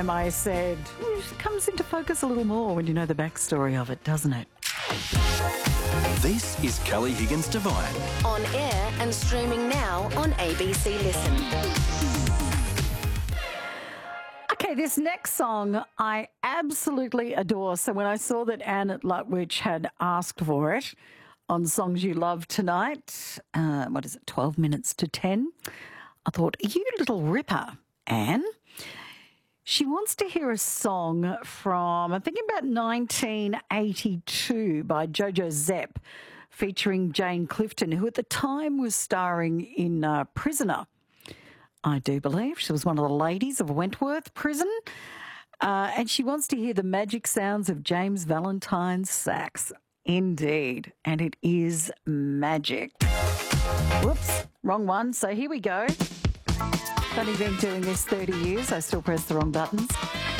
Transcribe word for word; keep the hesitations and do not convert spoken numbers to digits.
time I said, it comes into focus a little more when you know the backstory of it, doesn't it? This is Kelly Higgins Divine. On air and streaming now on A B C Listen. Okay, this next song I absolutely adore. So when I saw that Anne at Lutwich had asked for it on Songs You Love Tonight, uh, what is it, twelve minutes to ten, I thought, you little ripper, Anne. She wants to hear a song from, I'm thinking about nineteen eighty-two by Jojo Zepp, featuring Jane Clifton, who at the time was starring in uh, Prisoner, I do believe. She was one of the ladies of Wentworth Prison. Uh, and she wants to hear the magic sounds of James Valentine's sax. Indeed. And it is magic. Whoops, wrong one. So here we go. I've only been doing this thirty years. I still press the wrong buttons.